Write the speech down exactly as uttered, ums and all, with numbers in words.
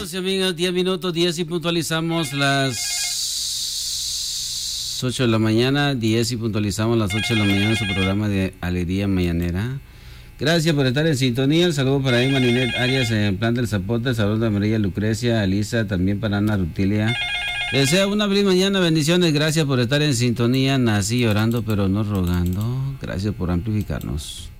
amigos y amigas, diez minutos, diez y puntualizamos las ocho de la mañana, diez y puntualizamos las ocho de la mañana en su programa de Alegría Mañanera. Gracias por estar en sintonía. El saludo para Emma Ninet Arias en Plan del Zapote. El saludo de María Lucrecia, Alisa, también para Ana Rutilia. Les deseo una feliz mañana, bendiciones. Gracias por estar en sintonía. Nací llorando, pero no rogando. Gracias por amplificarnos.